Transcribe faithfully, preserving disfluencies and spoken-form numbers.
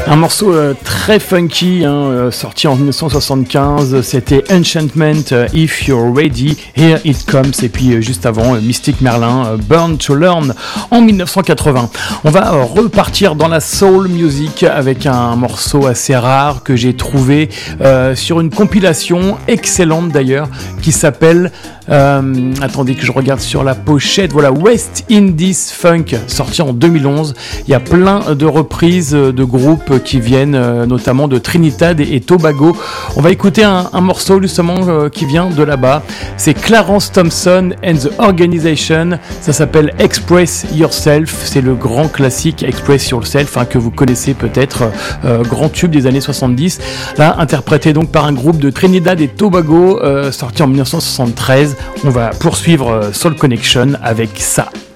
Un morceau euh, très funky, hein, euh, sorti en dix-neuf cent soixante-quinze, c'était Enchantment, euh, If You're Ready, Here It Comes, et puis euh, juste avant, euh, Mystic Merlin, euh, Burn to Learn, en dix-neuf cent quatre-vingts. On va euh, repartir dans la soul music avec un morceau assez rare que j'ai trouvé euh, sur une compilation excellente d'ailleurs, qui s'appelle... Euh, attendez que je regarde sur la pochette, voilà, West Indies Funk, sorti en deux mille onze. Il y a plein de reprises de groupes qui viennent euh, notamment de Trinidad et, et Tobago. On va écouter un, un morceau justement euh, qui vient de là-bas. C'est Clarence Thompson and the Organization. Ça s'appelle Express Yourself. C'est le grand classique Express Yourself, hein, que vous connaissez peut-être, euh, grand tube des années soixante-dix. Là, interprété donc par un groupe de Trinidad et Tobago, euh, sorti en dix-neuf cent soixante-treize. On va poursuivre Soul Connection avec ça.